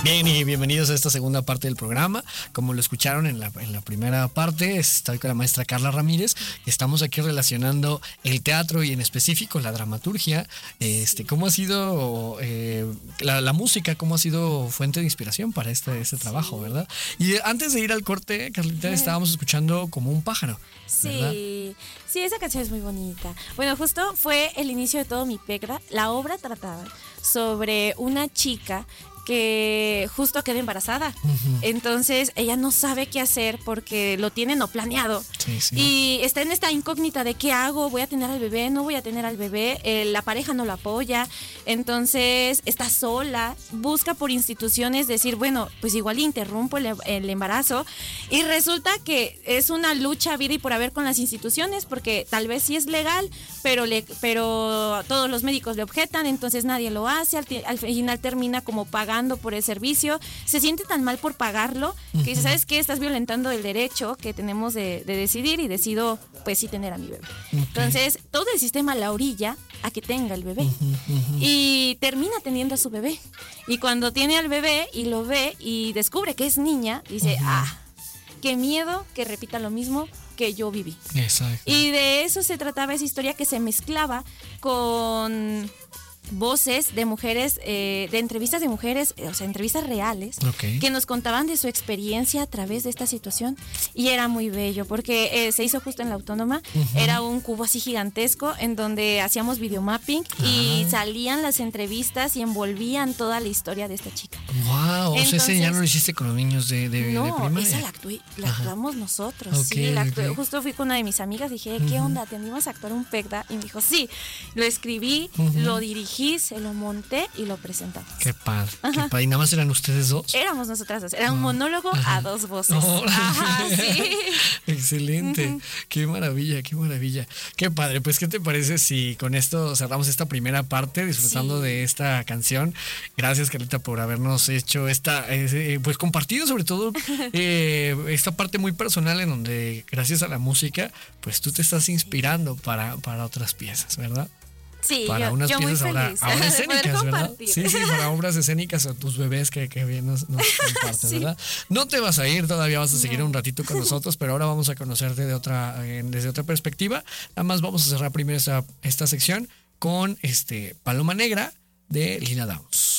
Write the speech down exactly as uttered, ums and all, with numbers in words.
Bien, y bienvenidos a esta segunda parte del programa. Como lo escucharon en la, en la primera parte, estoy con la maestra Carla Ramírez. Estamos aquí relacionando el teatro y en específico la dramaturgia. Este, ¿Cómo ha sido eh, la, la música? ¿Cómo ha sido fuente de inspiración para este, este trabajo, sí. verdad? Y antes de ir al corte, Carlita, estábamos escuchando Como un pájaro. ¿verdad? Sí, sí, esa canción es muy bonita. Bueno, justo fue el inicio de todo mi Pegra. La obra trataba sobre una chica que justo queda embarazada. Uh-huh. Entonces ella no sabe qué hacer porque lo tiene no planeado. Sí, sí. Y está en esta incógnita de qué hago, voy a tener al bebé, no voy a tener al bebé, eh, la pareja no la apoya, entonces está sola, busca por instituciones decir, bueno, pues igual interrumpo el, el embarazo, y resulta que es una lucha a vida y por haber con las instituciones, porque tal vez sí es legal, pero, le, pero todos los médicos le objetan, entonces nadie lo hace, al, al final termina como pagando por el servicio, se siente tan mal por pagarlo que dice, ¿sabes qué? Estás violentando el derecho que tenemos de, de decidir y decido, pues sí, tener a mi bebé. Okay. Entonces, todo el sistema la orilla a que tenga el bebé. Uh-huh, uh-huh. Y termina teniendo a su bebé. Y cuando tiene al bebé y lo ve y descubre que es niña, dice, uh-huh. ah, qué miedo que repita lo mismo que yo viví. Exacto. Y de eso se trataba esa historia que se mezclaba con voces de mujeres, eh, de entrevistas de mujeres, eh, o sea, entrevistas reales, okay. que nos contaban de su experiencia a través de esta situación, y era muy bello, porque eh, se hizo justo en la Autónoma, uh-huh. era un cubo así gigantesco, en donde hacíamos videomapping, ah. y salían las entrevistas y envolvían toda la historia de esta chica. Wow, Entonces, o sea, ese ya no lo hiciste con los niños de, de, no, de primaria. No, esa la, actué, la actuamos nosotros, okay, sí, la actué, okay. justo fui con una de mis amigas, dije, ¿qué uh-huh. onda? ¿Te animas a actuar un Pegda? Y me dijo, sí, lo escribí, uh-huh. lo dirigí, se lo monté y lo presentamos. Qué padre, qué padre. ¿Y nada más eran ustedes dos? Éramos nosotras dos. Era un monólogo Ajá. a dos voces. Oh, Ajá, sí. Excelente. Uh-huh. Qué maravilla, qué maravilla. Qué padre. Pues, ¿qué te parece si con esto cerramos esta primera parte disfrutando sí. de esta canción? Gracias, Carlita, por habernos hecho esta, eh, pues compartido sobre todo eh, esta parte muy personal en donde gracias a la música, pues tú te estás inspirando para, para otras piezas, ¿verdad? Sí, para yo, unas yo piezas muy ahora, feliz ahora escénicas, ¿verdad? Sí, sí, para obras escénicas o tus bebés que, que bien nos, nos compartes, sí. ¿verdad? No te vas a ir, todavía vas a seguir no. un ratito con nosotros, pero ahora vamos a conocerte de otra, eh, desde otra perspectiva. Nada más vamos a cerrar primero esta, esta sección con este Paloma Negra de Lina Downs.